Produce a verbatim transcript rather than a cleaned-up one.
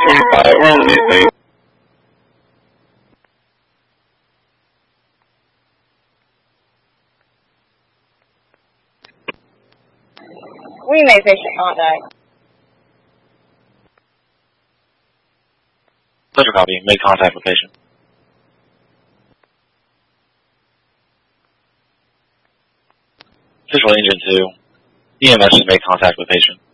forty-five, we're on anything. We may face your contact. Pleasure copy. Make contact with patient. Visual engine two. E M S should make contact with patient.